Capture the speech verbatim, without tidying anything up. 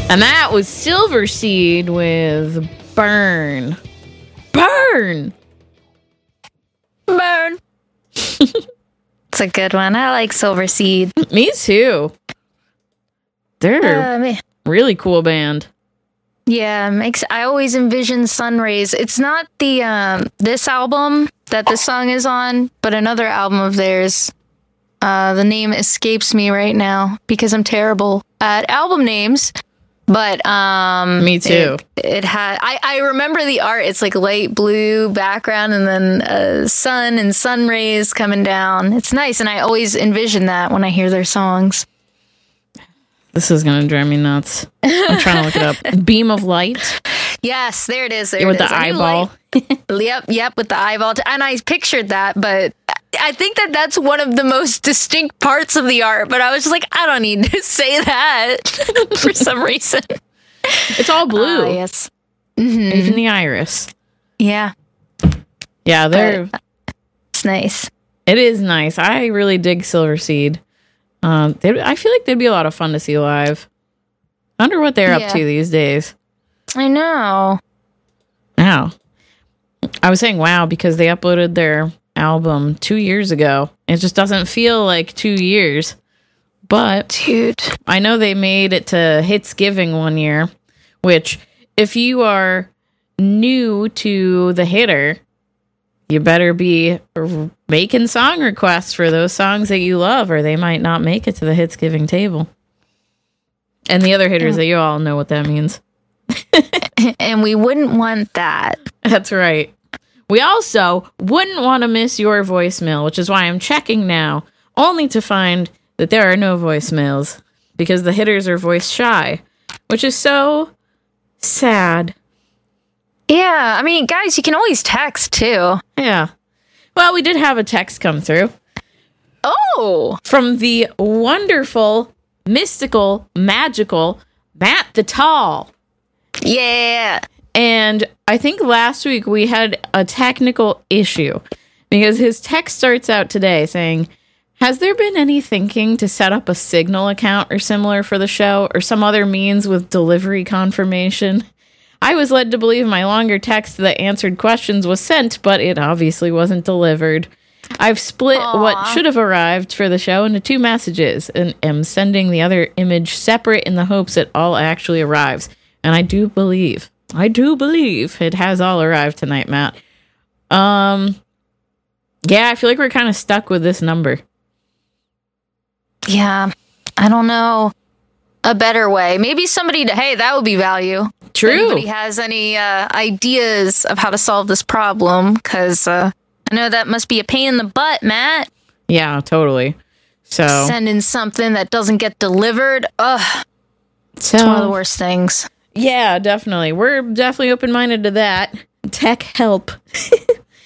And that was Silverseed with Burn. Burn! Burn! It's a good one. I like Silverseed. Me too. They're Uh, me- really cool band. Yeah, makes I always envision Sunrays. It's not the um this album that this song is on, but another album of theirs. Uh, the name escapes me right now because I'm terrible at album names. But um, Me too. It, it had. I I remember the art. It's like light blue background, and then uh, sun and sun rays coming down. It's nice, and I always envision that when I hear their songs. This is gonna drive me nuts. I'm trying to look it up. Beam of Light. Yes, there it is. There with it the is. I knew eyeball. light- yep, yep, with the eyeball. And I pictured that, but I think that that's one of the most distinct parts of the art. But I was just like, I don't need to say that for some reason. It's all blue. Uh, yes. Even the iris. Yeah, Yeah, they're. But it's nice. It is nice. I really dig Silverseed. Um, they, I feel like they'd be a lot of fun to see live. I wonder what they're Yeah. up to these days. I know. Wow. I was saying wow because they uploaded their album two years ago. It just doesn't feel like two years. But Dude. I know they made it to Hitsgiving one year, which if you are new to the Hitter, you better be r- making song requests for those songs that you love, or they might not make it to the Hitsgiving table. And the other hitters that you all know what that means. And we wouldn't want that. That's right. We also wouldn't want to miss your voicemail, which is why I'm checking now, only to find that there are no voicemails, because the hitters are voice shy, which is so sad. Yeah, I mean, guys, you can always text too. Yeah. Well, we did have a text come through Oh, from the wonderful, mystical, magical Matt the Tall. yeah. And I think last week we had a technical issue because his text starts out today saying, has there been any thinking to set up a Signal account or similar for the show or some other means with delivery confirmation? I was led to believe my longer text that answered questions was sent, but it obviously wasn't delivered. I've split Aww. what should have arrived for the show into two messages and am sending the other image separate in the hopes it all actually arrives. And I do believe, I do believe it has all arrived tonight, Matt. Um, yeah, I feel like we're kind of stuck with this number. Yeah, I don't know a better way. Maybe somebody, to, hey, that would be value. True. If anybody has any uh, ideas of how to solve this problem, because uh, I know that must be a pain in the butt, Matt. Yeah, totally. So, Sending something that doesn't get delivered. Ugh, so it's one of the worst things. yeah, definitely. We're definitely open-minded to that. Tech help.